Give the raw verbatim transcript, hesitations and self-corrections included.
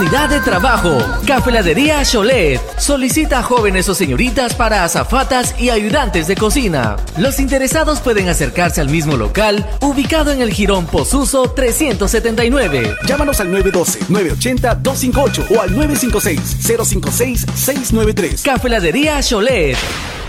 oportunidad de trabajo. Cafeladería Cholet solicita jóvenes o señoritas para azafatas y ayudantes de cocina. Los interesados pueden acercarse al mismo local, ubicado en el Jirón Posuso trescientos setenta y nueve. Llámanos al nueve uno dos, nueve ocho cero, dos cinco ocho o al nueve cinco seis, cero cinco seis, seis nueve tres. Cafeladería Cholet.